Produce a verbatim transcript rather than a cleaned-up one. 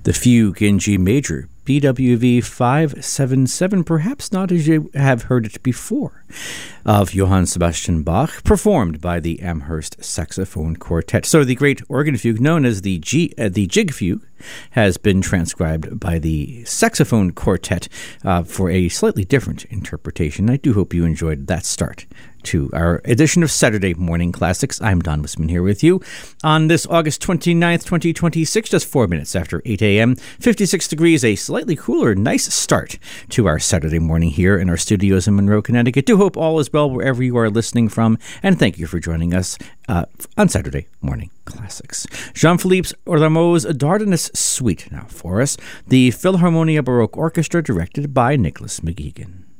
The Fugue in G major, B W V five seventy-seven, perhaps not as you have heard it before, of Johann Sebastian Bach, performed by the Amherst Saxophone Quartet. So the great organ fugue known as the G, uh, the Jig Fugue has been transcribed by the Saxophone Quartet uh, for a slightly different interpretation. I do hope you enjoyed that start to our edition of Saturday Morning Classics. I'm Don Wisman here with you on this August twenty-ninth, twenty twenty-six, just four minutes after eight a.m., fifty-six degrees, a slightly cooler, nice start to our Saturday morning here in our studios in Monroe, Connecticut. Do hope all is well wherever you are listening from, and thank you for joining us uh, on Saturday Morning Classics. Jean-Philippe Orlamo's Dardanus Suite now for us, the Philharmonia Baroque Orchestra directed by Nicholas McGeegan.